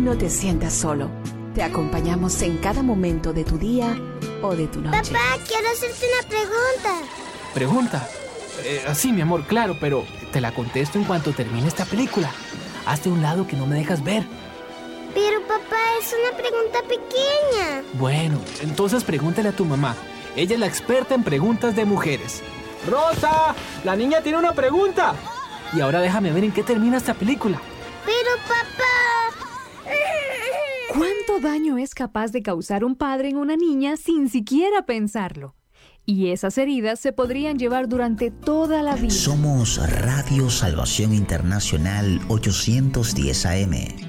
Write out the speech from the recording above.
No te sientas solo. Te acompañamos en cada momento de tu día o de tu noche. Papá, quiero hacerte una pregunta. ¿Pregunta? Sí, mi amor, claro, pero te la contesto en cuanto termine esta película. Hazte a un lado que no me dejas ver. Pero papá, es una pregunta pequeña. Bueno, entonces pregúntale a tu mamá. Ella es la experta en preguntas de mujeres. ¡Rosa! ¡La niña tiene una pregunta! Y ahora déjame ver en qué termina esta película. Pero papá... ¿Cuánto daño es capaz de causar un padre en una niña sin siquiera pensarlo? Y esas heridas se podrían llevar durante toda la vida. Somos Radio Salvación Internacional 810 AM.